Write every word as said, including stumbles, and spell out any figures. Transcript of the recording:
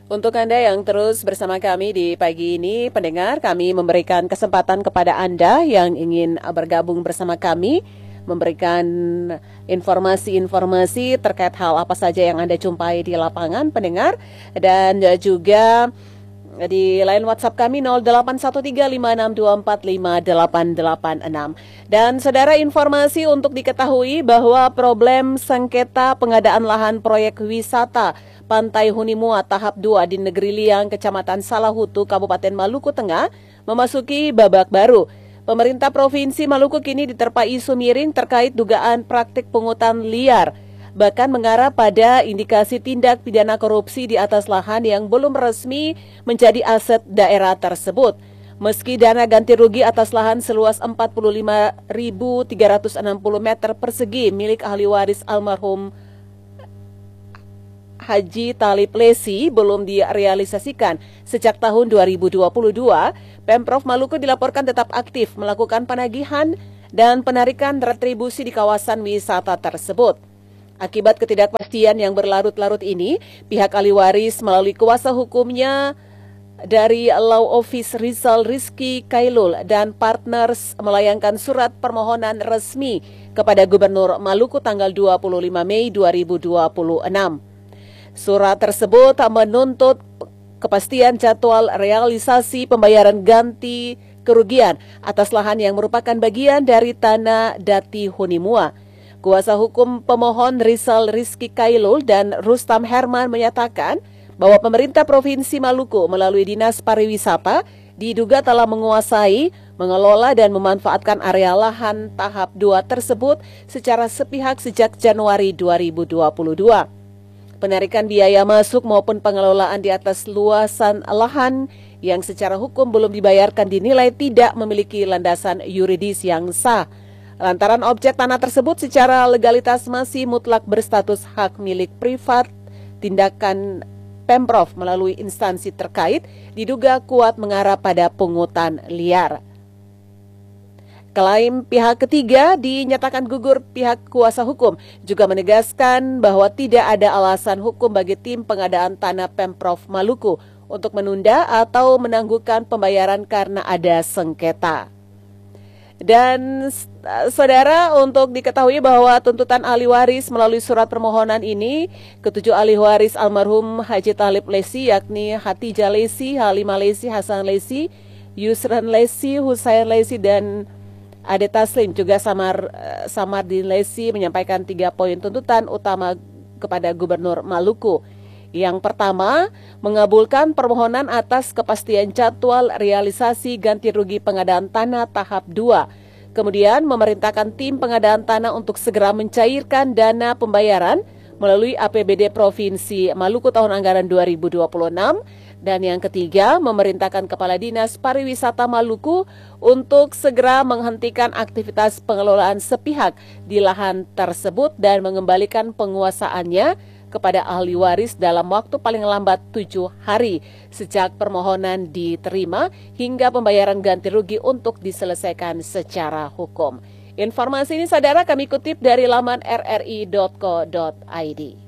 Untuk Anda yang terus bersama kami di pagi ini, pendengar, kami memberikan kesempatan kepada Anda yang ingin bergabung bersama kami, memberikan informasi-informasi terkait hal apa saja yang Anda jumpai di lapangan, pendengar, dan juga di line WhatsApp kami nol delapan satu tiga lima enam dua empat lima delapan delapan enam. Dan saudara, informasi untuk diketahui bahwa problem sengketa pengadaan lahan proyek wisata Pantai Hunimua tahap dua di Negeri Liang, Kecamatan Salahutu, Kabupaten Maluku Tengah memasuki babak baru. Pemerintah Provinsi Maluku kini diterpa isu miring terkait dugaan praktik pungutan liar, bahkan mengarah pada indikasi tindak pidana korupsi di atas lahan yang belum resmi menjadi aset daerah tersebut. Meski dana ganti rugi atas lahan seluas empat puluh lima ribu tiga ratus enam puluh meter persegi milik ahli waris almarhum Haji Talib Lesi belum direalisasikan sejak tahun dua ribu dua puluh dua, Pemprov Maluku dilaporkan tetap aktif melakukan penagihan dan penarikan retribusi di kawasan wisata tersebut. Akibat ketidakpastian yang berlarut-larut ini, pihak ahli waris melalui kuasa hukumnya dari Law Office Rizal Rizky Kailul dan partners melayangkan surat permohonan resmi kepada Gubernur Maluku tanggal dua puluh lima Mei dua ribu dua puluh enam. Surat tersebut menuntut kepastian jadwal realisasi pembayaran ganti kerugian atas lahan yang merupakan bagian dari tanah Dati Hunimua. Kuasa hukum pemohon Rizal Rizky Kailul dan Rustam Herman menyatakan bahwa pemerintah Provinsi Maluku melalui Dinas Pariwisata diduga telah menguasai, mengelola dan memanfaatkan area lahan tahap dua tersebut secara sepihak sejak Januari dua ribu dua puluh dua. Penarikan biaya masuk maupun pengelolaan di atas luasan lahan yang secara hukum belum dibayarkan dinilai tidak memiliki landasan yuridis yang sah. Lantaran objek tanah tersebut secara legalitas masih mutlak berstatus hak milik privat, tindakan Pemprov melalui instansi terkait diduga kuat mengarah pada pungutan liar. Klaim pihak ketiga dinyatakan gugur pihak kuasa hukum, juga menegaskan bahwa tidak ada alasan hukum bagi tim pengadaan tanah Pemprov Maluku untuk menunda atau menangguhkan pembayaran karena ada sengketa. Dan saudara, untuk diketahui bahwa tuntutan ahli waris melalui surat permohonan ini, ketujuh ahli waris almarhum Haji Talib Lesi yakni Hatijah Lesi, Halimah Lesi, Hasan Lesi, Yusran Lesi, Husain Lesi, dan Ade Taslim juga Samar Samardin Lesi menyampaikan tiga poin tuntutan utama kepada Gubernur Maluku. Yang pertama, mengabulkan permohonan atas kepastian jadwal realisasi ganti rugi pengadaan tanah tahap dua. Kemudian memerintahkan tim pengadaan tanah untuk segera mencairkan dana pembayaran melalui A P B D Provinsi Maluku tahun anggaran dua ribu dua puluh enam. Dan yang ketiga, memerintahkan Kepala Dinas Pariwisata Maluku untuk segera menghentikan aktivitas pengelolaan sepihak di lahan tersebut dan mengembalikan penguasaannya kepada ahli waris dalam waktu paling lambat tujuh hari sejak permohonan diterima hingga pembayaran ganti rugi untuk diselesaikan secara hukum. Informasi ini saudara kami kutip dari laman r r i dot co dot i d.